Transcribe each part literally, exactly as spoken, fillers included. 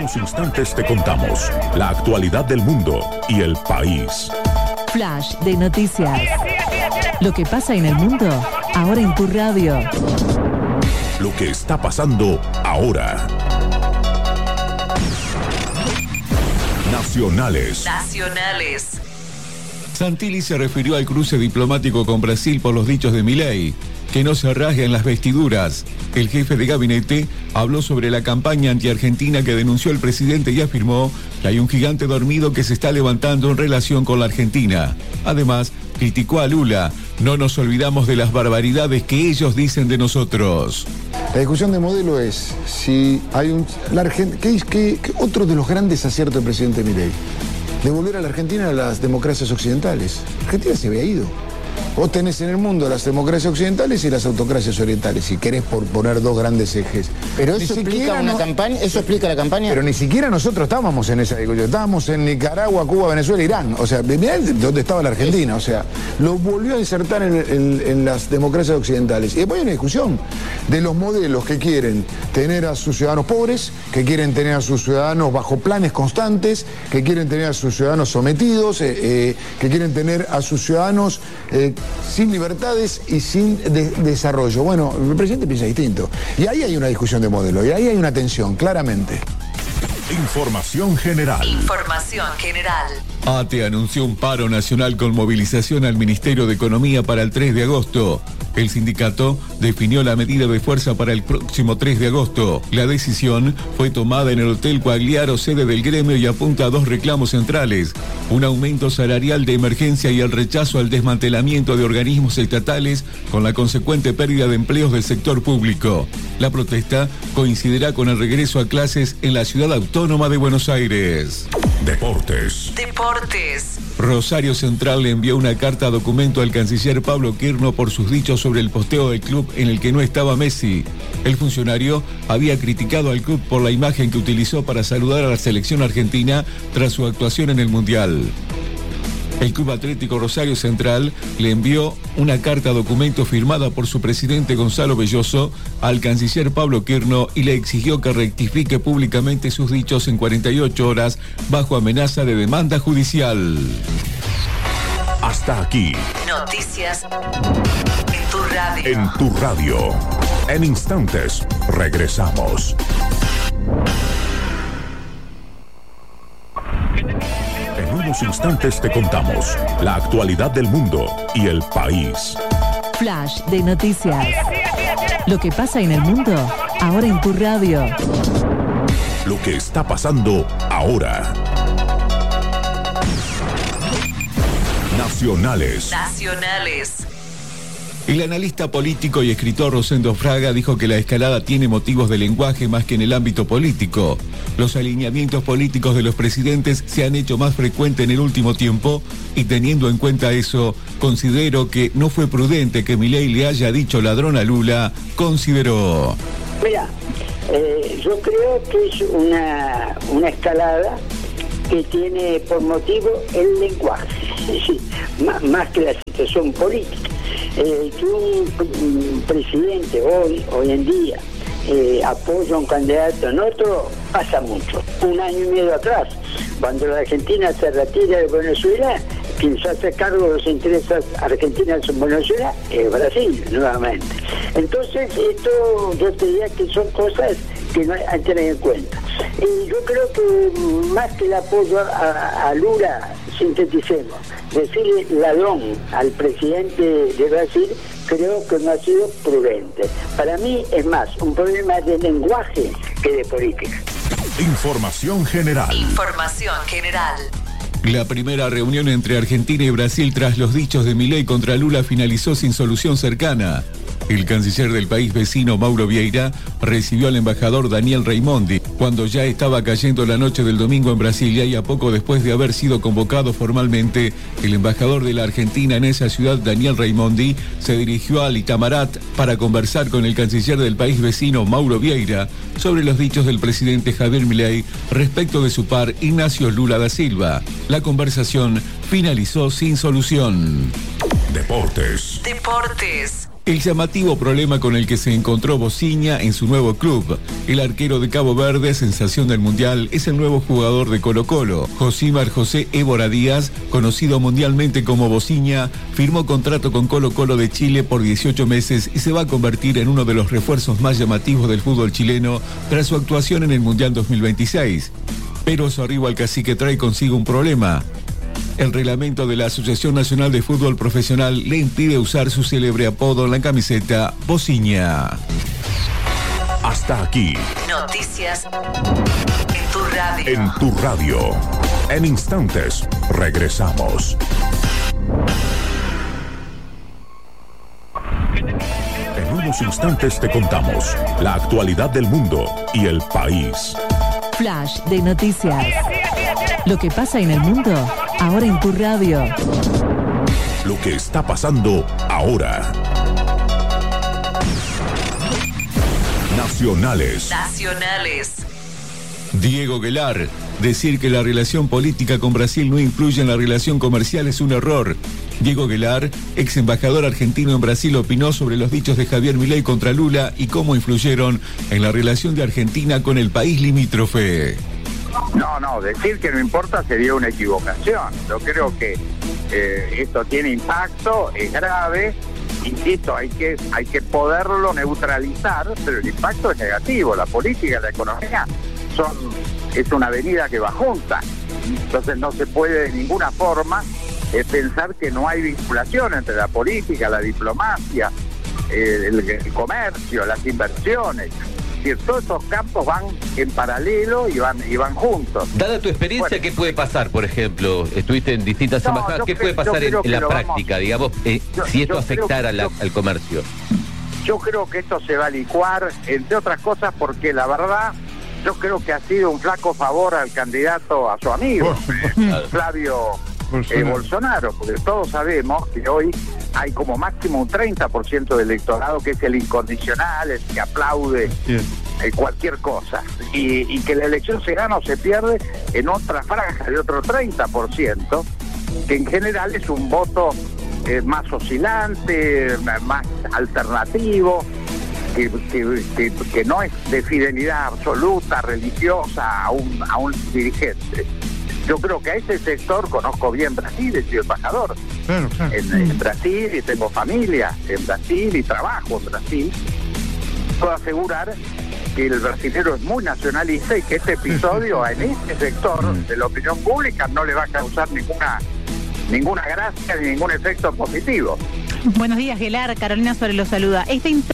unos instantes te contamos la actualidad del mundo y el país. Flash de noticias. Lo que pasa en el mundo, ahora en tu radio. Lo que está pasando ahora. Nacionales. Nacionales. Santilli se refirió al cruce diplomático con Brasil por los dichos de Milei, que no se rasguen las vestiduras. El jefe de gabinete habló sobre la campaña anti-argentina que denunció el presidente y afirmó que hay un gigante dormido que se está levantando en relación con la Argentina. Además, criticó a Lula. No nos olvidamos de las barbaridades que ellos dicen de nosotros. La discusión de modelo es si hay un... La Argent- ¿qué, qué, qué, otro de los grandes aciertos del presidente Milei? Devolver a la Argentina a las democracias occidentales. Argentina se había ido. Vos tenés en el mundo las democracias occidentales y las autocracias orientales, si querés por poner dos grandes ejes. Pero eso explica una no... campaña, eso explica la campaña. Pero ni siquiera nosotros estábamos en esa discusión. Estábamos en Nicaragua, Cuba, Venezuela, Irán. O sea, mirá dónde estaba la Argentina. O sea, lo volvió a insertar en, en, en las democracias occidentales. Y después hay una discusión de los modelos que quieren tener a sus ciudadanos pobres, que quieren tener a sus ciudadanos bajo planes constantes, que quieren tener a sus ciudadanos sometidos, eh, eh, que quieren tener a sus ciudadanos eh, sin libertades y sin de desarrollo. Bueno, el presidente piensa distinto. Y ahí hay una discusión de modelo, y ahí hay una tensión, claramente. Información general. Información general. A T E anunció un paro nacional con movilización al Ministerio de Economía para el tres de agosto. El sindicato definió la medida de fuerza para el próximo tres de agosto. La decisión fue tomada en el Hotel Quagliaro, sede del gremio, y apunta a dos reclamos centrales: un aumento salarial de emergencia y el rechazo al desmantelamiento de organismos estatales con la consecuente pérdida de empleos del sector público. La protesta coincidirá con el regreso a clases en la ciudad autónoma de Buenos Aires. Deportes. Deportes. Rosario Central le envió una carta documento al canciller Pablo Quirno por sus dichos sobre el posteo del club en el que no estaba Messi. El funcionario había criticado al club por la imagen que utilizó para saludar a la selección argentina tras su actuación en el Mundial. El Club Atlético Rosario Central le envió una carta documento firmada por su presidente Gonzalo Belloso al canciller Pablo Quirno y le exigió que rectifique públicamente sus dichos en cuarenta y ocho horas bajo amenaza de demanda judicial. Hasta aquí. Noticias en tu radio. En tu radio. En instantes, regresamos. En unos instantes te contamos la actualidad del mundo y el país. Flash de noticias. Lo que pasa en el mundo, ahora en tu radio. Lo que está pasando ahora. Nacionales. Nacionales. El analista político y escritor Rosendo Fraga dijo que la escalada tiene motivos de lenguaje más que en el ámbito político. Los alineamientos políticos de los presidentes se han hecho más frecuentes en el último tiempo y teniendo en cuenta eso, considero que no fue prudente que Milei le haya dicho ladrón a Lula, consideró. Mira, eh, yo creo que es una, una escalada que tiene por motivo el lenguaje, sí, más, más que la situación política. Eh, que un presidente hoy, hoy en día, eh, apoya a un candidato en otro, pasa mucho. Un año y medio atrás, cuando la Argentina se retira de Venezuela, quien se hace cargo de los intereses argentinos en Venezuela es Brasil, nuevamente. Entonces, esto yo te diría que son cosas que no hay que tener en cuenta. Y yo creo que más que el apoyo a, a Lula, sinteticemos, decirle ladrón al presidente de Brasil, creo que no ha sido prudente. Para mí es más un problema de lenguaje que de política. Información general. Información general. La primera reunión entre Argentina y Brasil tras los dichos de Milei contra Lula finalizó sin solución cercana. El canciller del país vecino, Mauro Vieira, recibió al embajador Daniel Raimondi cuando ya estaba cayendo la noche del domingo en Brasilia, y a poco después de haber sido convocado formalmente, el embajador de la Argentina en esa ciudad, Daniel Raimondi, se dirigió al Itamaraty para conversar con el canciller del país vecino, Mauro Vieira, sobre los dichos del presidente Javier Milei respecto de su par Ignacio Lula da Silva. La conversación finalizó sin solución. Deportes. Deportes. El llamativo problema con el que se encontró Bociña en su nuevo club. El arquero de Cabo Verde, sensación del Mundial, es el nuevo jugador de Colo-Colo. Josímar José Évora Díaz, conocido mundialmente como Bociña, firmó contrato con Colo-Colo de Chile por dieciocho meses y se va a convertir en uno de los refuerzos más llamativos del fútbol chileno tras su actuación en el Mundial dos mil veintiséis. Pero su arribo al cacique trae consigo un problema. El reglamento de la Asociación Nacional de Fútbol Profesional le impide usar su célebre apodo en la camiseta Bociña. Hasta aquí. Noticias en tu radio. En tu radio. En instantes, regresamos. En unos instantes te contamos la actualidad del mundo y el país. Flash de noticias. Lo que pasa en el mundo, ahora en tu radio. Lo que está pasando ahora. Nacionales. Nacionales. Diego Guelar. Decir que la relación política con Brasil no influye en la relación comercial es un error. Diego Guelar, ex embajador argentino en Brasil, opinó sobre los dichos de Javier Milei contra Lula y cómo influyeron en la relación de Argentina con el país limítrofe. No, no, decir que no importa sería una equivocación. Yo creo que eh, esto tiene impacto, es grave, insisto, hay que, hay que poderlo neutralizar, pero el impacto es negativo. La política y la economía son, es una avenida que va junta. Entonces no se puede de ninguna forma eh, pensar que no hay vinculación entre la política, la diplomacia, eh, el, el comercio, las inversiones. Todos estos campos van en paralelo y van y van juntos. Dada tu experiencia, bueno, ¿qué puede pasar, por ejemplo? Estuviste en distintas no, embajadas, ¿qué creo, puede pasar en, en la práctica, vamos, digamos, eh, yo, si esto afectara que, la, yo, al comercio? Yo creo que esto se va a licuar, entre otras cosas, porque la verdad, yo creo que ha sido un flaco favor al candidato, a su amigo, eh, Flavio eh, Bolsonaro, porque todos sabemos que hoy hay como máximo un treinta por ciento del electorado que es el incondicional, el que aplaude eh, cualquier cosa. Y, y que la elección se gana o se pierde en otra franja de otro treinta por ciento, que en general es un voto eh, más oscilante, más alternativo, que, que, que, que no es de fidelidad absoluta, religiosa a un, a un dirigente. Yo creo que a ese sector, conozco bien Brasil, he sido embajador claro, claro. En, en Brasil y tengo familia en Brasil y trabajo en Brasil. Puedo asegurar que el brasilero es muy nacionalista y que este episodio en este sector de la opinión pública no le va a causar ninguna ninguna gracia ni ningún efecto positivo. Buenos días, Guelar. Carolina Suárez lo saluda. Este int-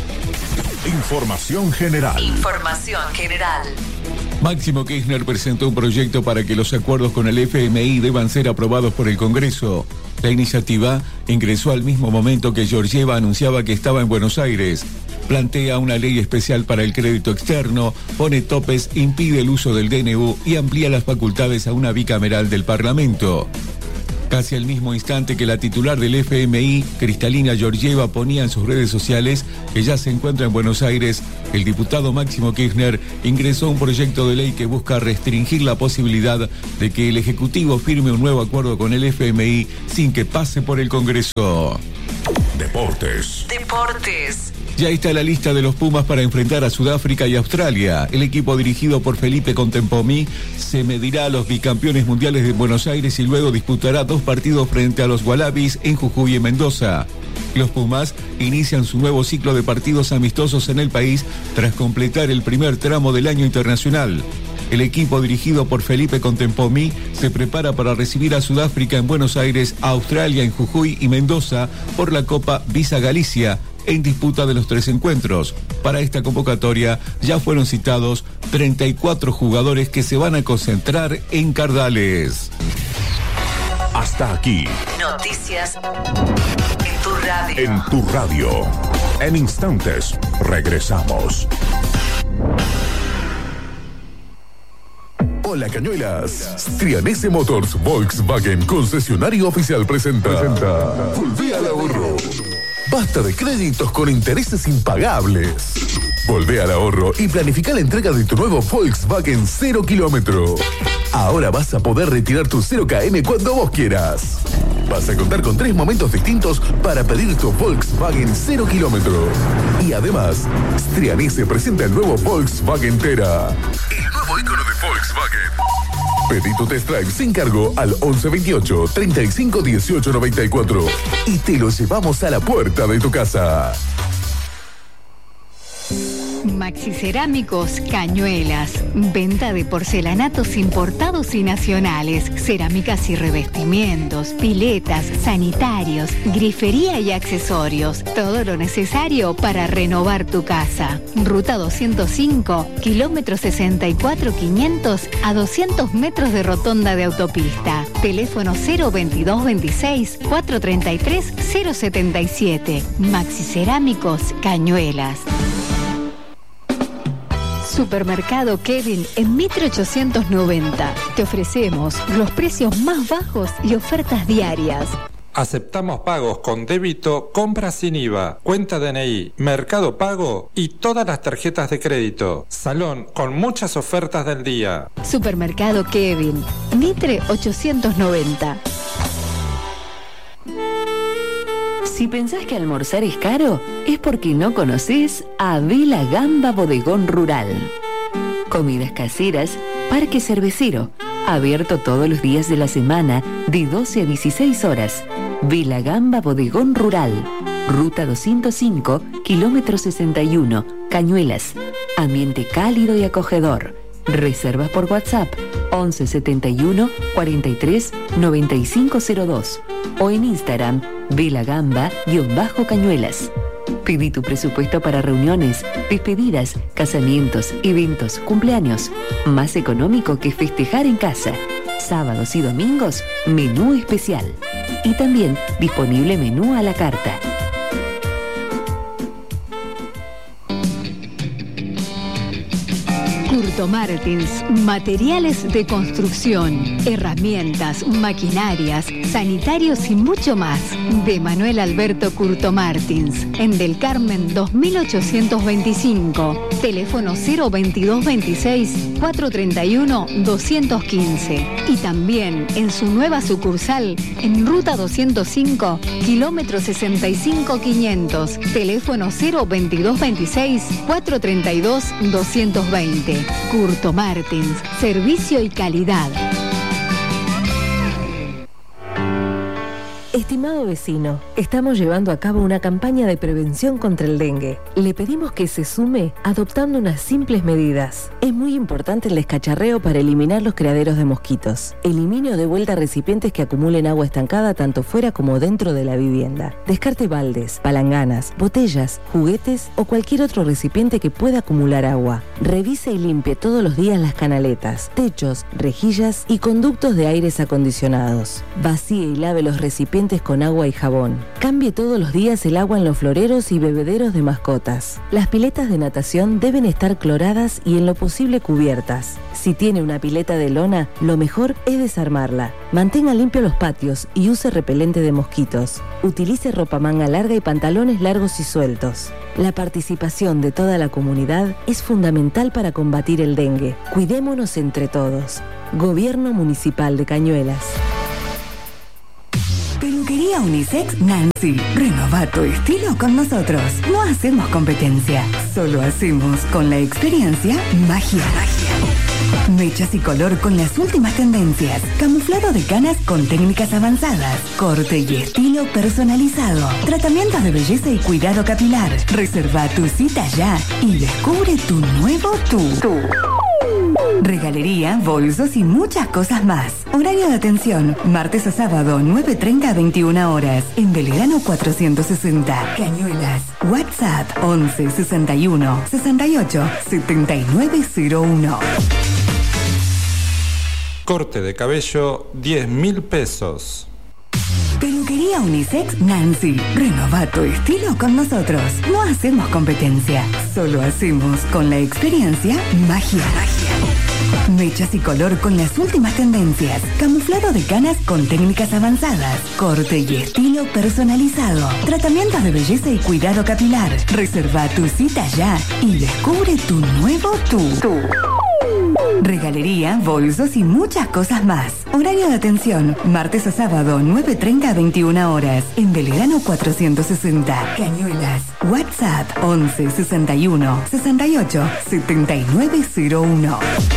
Información general. Información general. Máximo Kirchner presentó un proyecto para que los acuerdos con el F M I deban ser aprobados por el Congreso. La iniciativa ingresó al mismo momento que Georgieva anunciaba que estaba en Buenos Aires. Plantea una ley especial para el crédito externo, pone topes, impide el uso del D N U y amplía las facultades a una bicameral del Parlamento. Casi al mismo instante que la titular del F M I, Cristalina Georgieva, ponía en sus redes sociales que ya se encuentra en Buenos Aires, el diputado Máximo Kirchner ingresó un proyecto de ley que busca restringir la posibilidad de que el Ejecutivo firme un nuevo acuerdo con el F M I sin que pase por el Congreso. Deportes. Deportes. Ya está la lista de los Pumas para enfrentar a Sudáfrica y Australia. El equipo dirigido por Felipe Contempomí se medirá a los bicampeones mundiales de Buenos Aires y luego disputará dos partidos frente a los Wallabies en Jujuy y Mendoza. Los Pumas inician su nuevo ciclo de partidos amistosos en el país tras completar el primer tramo del año internacional. El equipo dirigido por Felipe Contempomí se prepara para recibir a Sudáfrica en Buenos Aires, a Australia en Jujuy y Mendoza por la Copa Visa Galicia, en disputa de los tres encuentros. Para esta convocatoria ya fueron citados treinta y cuatro jugadores que se van a concentrar en Cardales. Hasta aquí. Noticias en tu radio. En tu radio. En instantes, regresamos. Hola, Cañuelas. Trianese Motors Volkswagen, concesionario oficial, presenta. presenta. Volvé al ahorro. Basta de créditos con intereses impagables. Volvé al ahorro y planifica la entrega de tu nuevo Volkswagen cero kilómetro. Ahora vas a poder retirar tu cero kilómetros cuando vos quieras. Vas a contar con tres momentos distintos para pedir tu Volkswagen cero kilómetro. Y además, Strianese presenta el nuevo Volkswagen Tera. El nuevo ícono de Volkswagen. Pedí tu test drive sin cargo al once veintiocho, treinta y cinco, dieciocho, noventa y cuatro y te lo llevamos a la puerta de tu casa. Maxi Cerámicos Cañuelas. Venta de porcelanatos importados y nacionales, cerámicas y revestimientos, piletas, sanitarios, grifería y accesorios. Todo lo necesario para renovar tu casa. Ruta doscientos cinco, kilómetro sesenta y cuatro quinientos a doscientos metros de rotonda de autopista. Teléfono cero veintidós veintiséis, cuatrocientos treinta y tres, cero setenta y siete. Maxi Cerámicos Cañuelas. Supermercado Kevin en Mitre ochocientos noventa. Te ofrecemos los precios más bajos y ofertas diarias. Aceptamos pagos con débito, compras sin I V A, cuenta D N I, Mercado Pago y todas las tarjetas de crédito. Salón con muchas ofertas del día. Supermercado Kevin, Mitre ochocientos noventa. Si pensás que almorzar es caro, es porque no conoces a Vila Gamba Bodegón Rural. Comidas caseras, parque cervecero, abierto todos los días de la semana de doce a dieciséis horas. Vila Gamba Bodegón Rural, Ruta doscientos cinco, kilómetro sesenta y uno, Cañuelas. Ambiente cálido y acogedor. Reservas por WhatsApp once setenta y uno, cuarenta y tres, noventa y cinco cero dos o en Instagram Vilagamba-Cañuelas. Pedí tu presupuesto para reuniones, despedidas, casamientos, eventos, cumpleaños. Más económico que festejar en casa. Sábados y domingos, menú especial. Y también disponible menú a la carta. Curto Martins, materiales de construcción, herramientas, maquinarias, sanitarios y mucho más. De Manuel Alberto Curto Martins, en Del Carmen dos mil ochocientos veinticinco, teléfono cero veintidós veintiséis, cuatrocientos treinta y uno, doscientos quince. Y también en su nueva sucursal, en Ruta doscientos cinco, kilómetro sesenta y cinco quinientos, teléfono cero veintidós veintiséis, cuatrocientos treinta y dos, doscientos veinte. Curto Martins, servicio y calidad. Estimado vecino, estamos llevando a cabo una campaña de prevención contra el dengue. Le pedimos que se sume adoptando unas simples medidas. Es muy importante el descacharreo para eliminar los criaderos de mosquitos. Elimine o de vuelta recipientes que acumulen agua estancada tanto fuera como dentro de la vivienda. Descarte baldes, palanganas, botellas, juguetes o cualquier otro recipiente que pueda acumular agua. Revise y limpie todos los días las canaletas, techos, rejillas y conductos de aires acondicionados. Vacíe y lave los recipientes con agua y jabón. Cambie todos los días el agua en los floreros y bebederos de mascotas. Las piletas de natación deben estar cloradas y en lo posible cubiertas. Si tiene una pileta de lona, lo mejor es desarmarla. Mantenga limpios los patios y use repelente de mosquitos. Utilice ropa manga larga y pantalones largos y sueltos. La participación de toda la comunidad es fundamental para combatir el dengue. Cuidémonos entre todos. Gobierno Municipal de Cañuelas. Peluquería Unisex Nancy. Renova tu estilo con nosotros. No hacemos competencia. Solo hacemos con la experiencia magia. Magia. Mechas y color con las últimas tendencias. Camuflado de canas con técnicas avanzadas. Corte y estilo personalizado. Tratamientos de belleza y cuidado capilar. Reserva tu cita ya y descubre tu nuevo tú. Tú. Regalería, bolsos y muchas cosas más. Horario de atención, martes a sábado, nueve treinta a veintiuna horas. En Belgrano cuatrocientos sesenta. Cañuelas. WhatsApp once sesenta y uno, sesenta y ocho, setenta y nueve cero uno. Corte de cabello, diez mil pesos. Peluquería Unisex Nancy. Renova tu estilo con nosotros. No hacemos competencia. Solo hacemos con la experiencia magia. Magia. Mechas y color con las últimas tendencias. Camuflado de canas con técnicas avanzadas. Corte y estilo personalizado. Tratamientos de belleza y cuidado capilar. Reserva tu cita ya y descubre tu nuevo tú. tú. Regalería, bolsos y muchas cosas más. Horario de atención, martes a sábado, nueve treinta a veintiuna horas. En Belgrano cuatrocientos sesenta. Cañuelas. WhatsApp once sesenta y uno sesenta y ocho setenta y nueve cero uno.